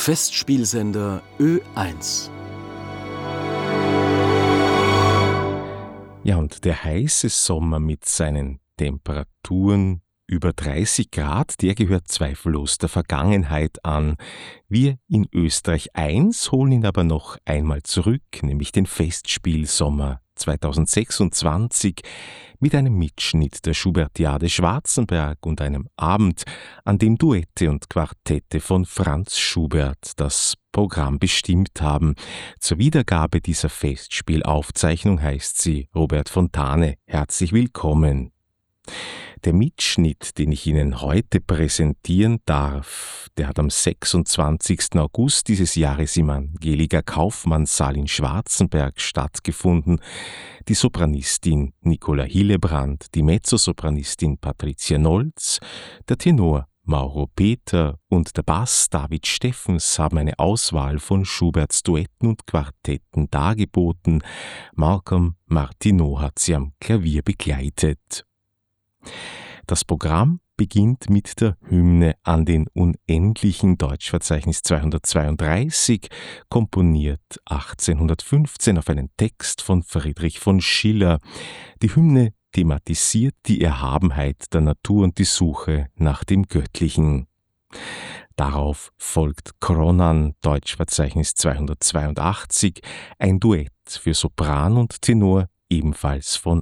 Festspielsender Ö1. Ja, und der heiße Sommer mit seinen Temperaturen über 30 Grad, der gehört zweifellos der Vergangenheit an. Wir in Österreich 1 holen ihn aber noch einmal zurück, nämlich den Festspielsommer 2026 mit einem Mitschnitt der Schubertiade Schwarzenberg und einem Abend, an dem Duette und Quartette von Franz Schubert das Programm bestimmt haben. Zur Wiedergabe dieser Festspielaufzeichnung heißt sie Robert Fontane. Herzlich willkommen. Der Mitschnitt, den ich Ihnen heute präsentieren darf, der hat am 26. August dieses Jahres im Angelika Kaufmannssaal in Schwarzenberg stattgefunden. Die Sopranistin Nicola Hillebrand, die Mezzosopranistin Patricia Nolz, der Tenor Mauro Peter und der Bass David Steffens haben eine Auswahl von Schuberts Duetten und Quartetten dargeboten. Malcolm Martineau hat sie am Klavier begleitet. Das Programm beginnt mit der Hymne an den Unendlichen, Deutschverzeichnis 232, komponiert 1815 auf einen Text von Friedrich von Schiller. Die Hymne thematisiert die Erhabenheit der Natur und die Suche nach dem Göttlichen. Darauf folgt Kronan, Deutschverzeichnis 282, ein Duett für Sopran und Tenor, ebenfalls von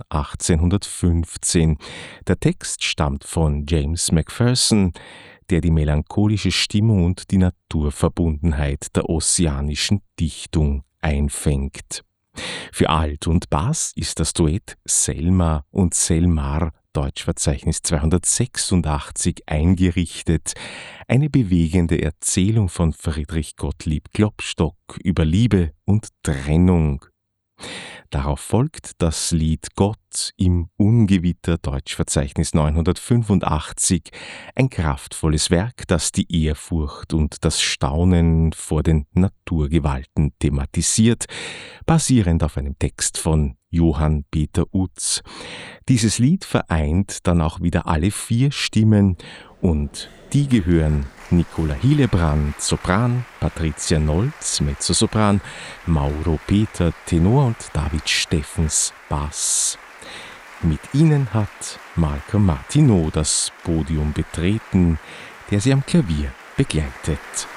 1815. Der Text stammt von James Macpherson, der die melancholische Stimmung und die Naturverbundenheit der ossianischen Dichtung einfängt. Für Alt und Bass ist das Duett Selma und Selmar, Deutschverzeichnis 286, eingerichtet. Eine bewegende Erzählung von Friedrich Gottlieb Klopstock über Liebe und Trennung. Darauf folgt das Lied Gott im Ungewitter, Deutschverzeichnis 985, ein kraftvolles Werk, das die Ehrfurcht und das Staunen vor den Naturgewalten thematisiert, basierend auf einem Text von Johann Peter Utz. Dieses Lied vereint dann auch wieder alle 4 Stimmen und die gehören Nicola Hillebrand, Sopran, Patricia Nolz, Mezzosopran, Mauro Peter, Tenor und David Steffens, Bass. Mit ihnen hat Malcolm Martineau das Podium betreten, der sie am Klavier begleitet.